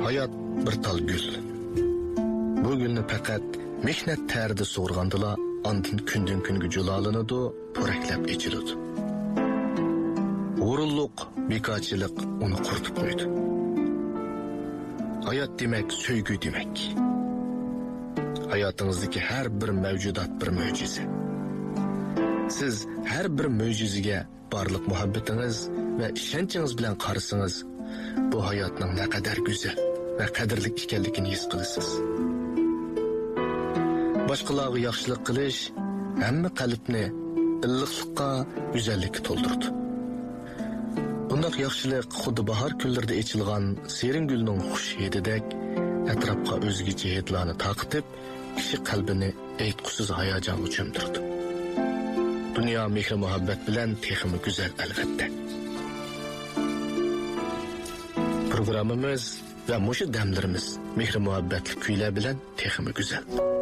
Hayat bir tal gül. Bu gülni faqat mehnat tərdi so'rg'andila andin kundan kunga julolanadi, po'raklab echiladi. O'rinliq, bekorchilik uni quritib qo'ydi. Hayat demak so'ygu demak. Hayotingizdagi har bir mavjudot bir mo'jiza. Siz har bir mo'jizaga barliq muhabbatingiz va ishonchingiz bilan qarasangiz, bu hayotning naqadar go'zal va qadrli ekanligini his qilasiz. Boshqalarga yaxshilik qilish hamma qalbni illiqlikqa, go'zallikka to'ldirdi. Bunday yaxshilik xuddi bahor kunlarida echilgan serin gulning xush hididek atrofga o'zgacha hidlarni taqitib, kishi qalbini aytqusiz hayajonga cho'mdirdi. Dunyo mehr muhabbat bilan texmi go'zal albatta. Programmamiz va mushu damlarimiz mehr muhabbatli kuylar bilan texmi go'zal.